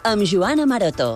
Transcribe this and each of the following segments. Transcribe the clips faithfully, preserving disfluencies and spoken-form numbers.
amb Joana Maroto.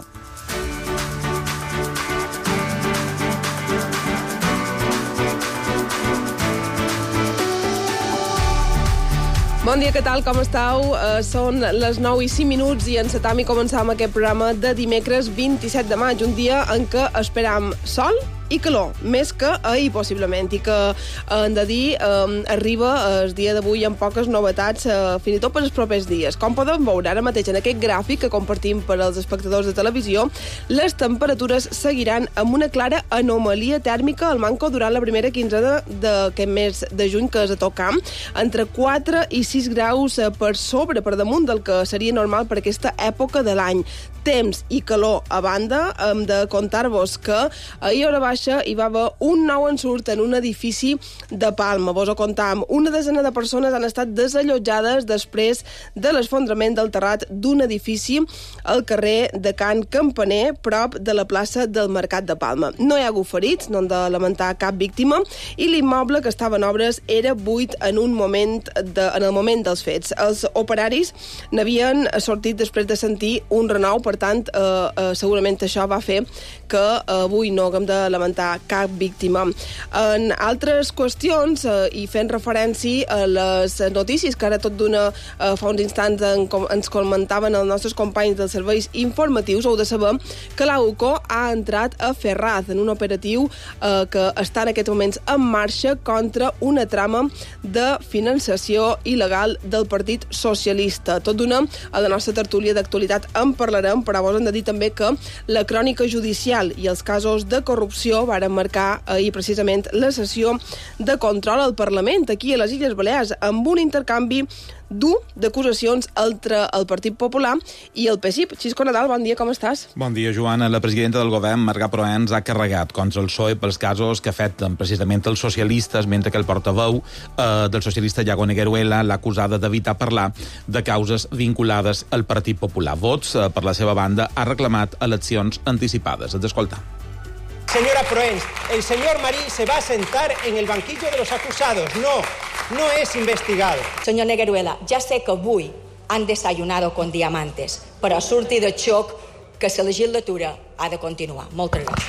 Bon dia, què tal? Com esteu? Uh, són les nou i cinc minuts i encetam i començam aquest programa de dimecres vint-i-set de maig, un dia en què esperam sol i calor, més que ahir, possiblement, i que, hem de dir, eh, arriba el dia d'avui amb poques novetats, eh, fins i tot per els propers dies. Com podem veure ara mateix en aquest gràfic que compartim per als espectadors de televisió, les temperatures seguiran amb una clara anomalia tèrmica al manco durant la primera quinzena d'aquest mes de juny que es toca, entre quatre i sis graus per sobre, per damunt del que seria normal per aquesta època de l'any. Temps i calor a banda, hem de contar-vos que ahir a hora baixa hi va haver un nou ensurt en un edifici de Palma. Vos ho contam, una desena de persones han estat desallotjades després de l'esfondrament del terrat d'un edifici al carrer de Can Campaner, prop de la plaça del Mercat de Palma. No hi ha hagut ferits, no han de lamentar cap víctima, i l'immoble que estava en obres era buit en, un moment de, en el moment dels fets. Els operaris n'havien sortit després de sentir un renou, per tant, eh, eh, segurament això va fer que eh, avui no haguem de lamentar cap víctima. En altres qüestions, eh, i fent referència a les notícies que ara tot d'una eh, fa uns instants en, com, ens comentaven els nostres companys dels serveis informatius, heu de saber que l'A U C O ha entrat a Ferraz en un operatiu eh, que està en aquests moments en marxa contra una trama de finançació il·legal del Partit Socialista. Tot d'una, a la nostra tertúlia d'actualitat en parlarem, però vos hem de dir també que la crònica judicial i els casos de corrupció varen marcar ahir precisament la sessió de control al Parlament aquí a les Illes Balears, amb un intercanvi dur d'acusacions entre el Partit Popular i el P S I P. Xisco Nadal, bon dia, com estàs? Bon dia, Joana. La presidenta del govern, Marga Proens, ha carregat contra el P S O E pels casos que afecten precisament els socialistes, mentre que el portaveu eh, del socialista Iago Negueruela l'ha acusada d'evitar parlar de causes vinculades al Partit Popular. Vox, eh, per la seva banda, ha reclamat eleccions anticipades. Has d'escoltar. Señora Proens, el señor Marí se va a sentar en el banquillo de los acusados. No, no es investigado. Señor Negueruela, ya sé que avui han desayunado con diamantes, però surti de xoc que la legislatura ha de continuar. Moltes gràcies.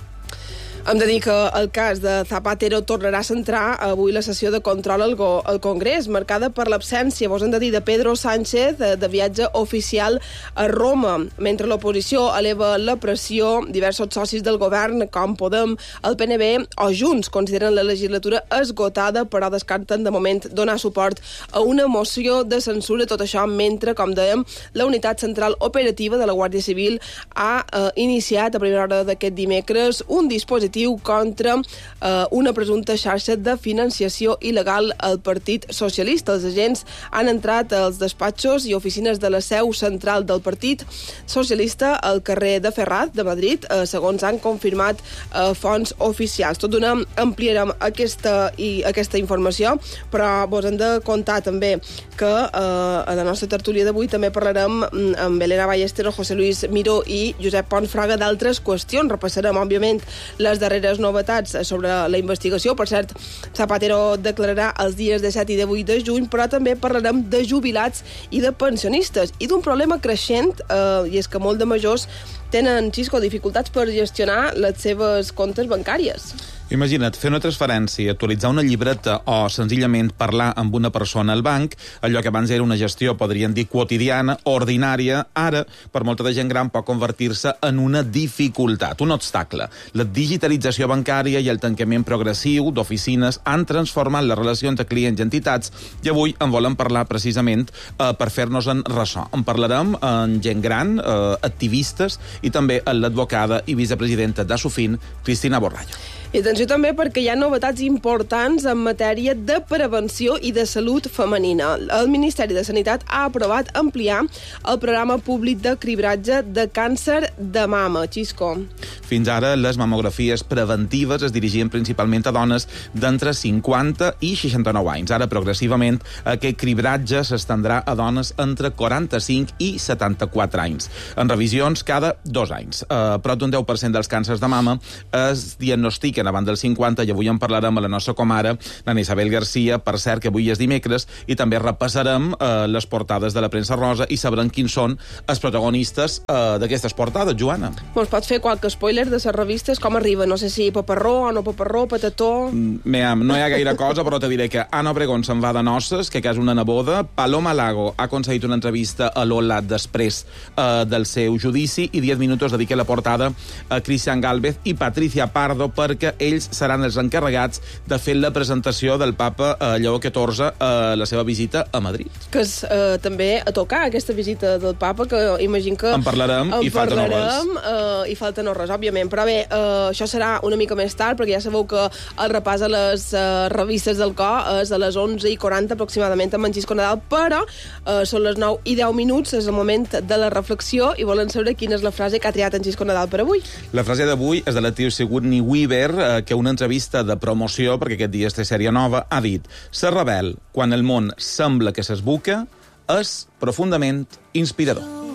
Hem de dir que el cas de Zapatero tornarà a centrar avui la sessió de control al, go, al Congrés, marcada per l'absència, vos hem de dir, de Pedro Sánchez, de, de viatge oficial a Roma. Mentre l'oposició eleva la pressió, diversos socis del govern, com Podem, el P N B o Junts, consideren la legislatura esgotada, però descarten de moment donar suport a una moció de censura. Tot això mentre, com dèiem, la unitat central operativa de la Guàrdia Civil ha eh, iniciat a primera hora d'aquest dimecres un dispositiu contra eh, una presumpta xarxa de financiació il·legal al Partit Socialista. Els agents han entrat als despatxos i oficines de la seu central del Partit Socialista al carrer de Ferraz de Madrid, eh, segons han confirmat eh, fonts oficials. Tot d'una ampliarem aquesta, i, aquesta informació, però vos hem de contar també que eh, a la nostra tertúlia d'avui també parlarem amb Elena Ballesteros, José Luis Miró i Josep Pons Fraga d'altres qüestions. Repassarem, òbviament, les darreres novetats sobre la investigació. Per cert, Zapatero declararà els dies disset i divuit de juny, però també parlarem de jubilats i de pensionistes i d'un problema creixent, eh, i és que molt de majors tenen, Xisco, dificultats per gestionar les seves comptes bancàries. Imagina't, fer una transferència, actualitzar una llibreta o senzillament parlar amb una persona al banc, allò que abans era una gestió, podríem dir, quotidiana, ordinària, ara, per molta de gent gran, pot convertir-se en una dificultat, un obstacle. La digitalització bancària i el tancament progressiu d'oficines han transformat les relacions entre clients i entitats i avui en volen parlar precisament eh, per fer-nos-en ressò. En parlarem amb gent gran, eh, activistes i també amb l'advocada i vicepresidenta d'Asofin, Cristina Borrallo. I atenció també perquè hi ha novetats importants en matèria de prevenció i de salut femenina. El Ministeri de Sanitat ha aprovat ampliar el programa públic de cribratge de càncer de mama. Xisco. Fins ara, les mamografies preventives es dirigien principalment a dones d'entre cinquanta i seixanta-nou anys. Ara, progressivament, aquest cribratge s'estendrà a dones entre quaranta-cinc i setanta-quatre anys. En revisions cada dos anys. Eh, prop d'un deu per cent dels càncers de mama es diagnostiquen dediquen abans dels cinquanta, i avui en parlarem amb la nostra comare, l'Anna Isabel Garcia, per cert que avui és dimecres, i també repassarem eh, les portades de la premsa rosa i sabrem quins són els protagonistes eh, d'aquestes portades, Joana. Mos pot fer qualque spoiler de les revistes, com arriba? No sé si paparró o no paparró, patató... Meam, no hi ha gaire cosa, però te diré que Ana Obregón se'n va de noces, que és una neboda. Paloma Lago ha aconseguit una entrevista a Lola després eh, del seu judici, i diez minuts dedica la portada a Cristian Gálvez i Patricia Pardo, perquè ells seran els encarregats de fer la presentació del papa eh, Lleó catorze a eh, la seva visita a Madrid. Que és eh, també a tocar aquesta visita del papa, que imagino que... En parlarem, en i falta no res. Eh, I falta no res, òbviament. Però bé, eh, això serà una mica més tard, perquè ja sabeu que el repàs a les eh, revistes del cor és a les onze i quaranta aproximadament amb en Xisco Nadal, però eh, són les nou i deu minuts, és el moment de la reflexió, i volen saber quina és la frase que ha triat en Xisco Nadal per avui. La frase d'avui és de l'actriu Sigourney Weaver, eh, que una entrevista de promoció, perquè aquest dia és de sèrie nova, ha dit: «Ser rebel, quan el món sembla que s'esbuca, és profundament inspirador».